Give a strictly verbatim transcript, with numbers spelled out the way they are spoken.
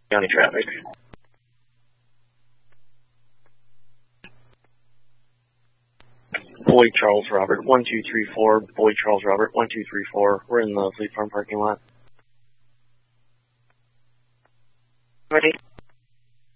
County traffic. Boyd Charles Robert, one two three four. Boyd Charles Robert, one two three four. We're in the Fleet Farm parking lot. Ready?